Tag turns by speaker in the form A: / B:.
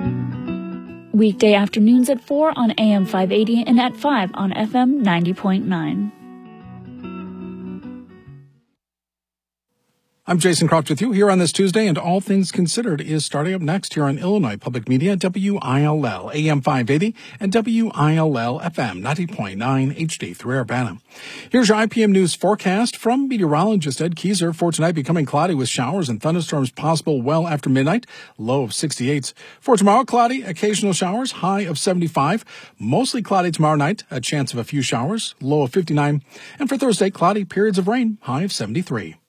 A: Weekday afternoons at 4 on AM 580 and at 5 on FM 90.9.
B: I'm Jason Croft with you here on this Tuesday, and All Things Considered is starting up next here on Illinois Public Media, WILL, AM 580, and WILL FM 90.9 HD3 Urbana. Here's your IPM News forecast from meteorologist Ed Keyser. For tonight, becoming cloudy with showers and thunderstorms possible well after midnight, low of 68. For tomorrow, cloudy, occasional showers, high of 75. Mostly cloudy tomorrow night, a chance of a few showers, low of 59. And for Thursday, cloudy, periods of rain, high of 73.